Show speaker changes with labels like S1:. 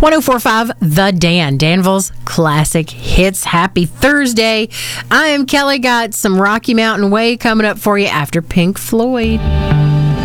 S1: 1045 The Dan, Danville's Classic Hits. Happy Thursday. I am Kelly. Got some Rocky Mountain Way coming up for you after Pink Floyd.